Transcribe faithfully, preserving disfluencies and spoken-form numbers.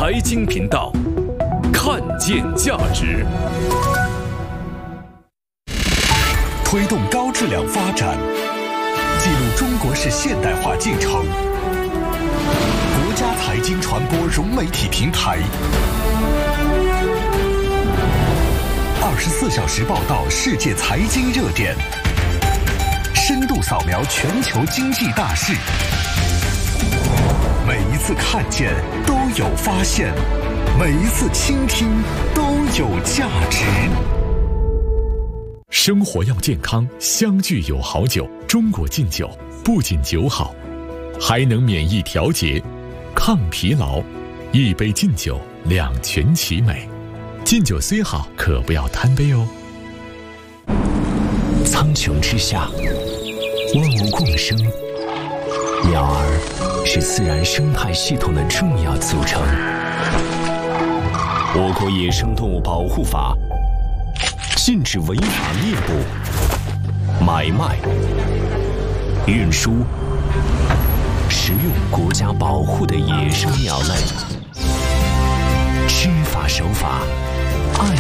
财经频道，看见价值， 推动高质量发展，记录中国式现代化进程。国家财经传播融媒体平台，二十四小时报道世界财经热点，深度扫描全球经济大势。每一次看见都有发现，每一次倾听都有价值。 生活要健康，相聚有好酒。中国劲酒不仅酒好，还能免疫调节、抗疲劳。一杯劲酒，两全其美。劲酒虽好，可不要贪杯哦。 苍穹之下，万物共生，鸟儿是自然生态系统的重要组成。我国野生动物保护法禁止违法猎捕、买卖、运输、食用国家保护的野生鸟类。知法守法，爱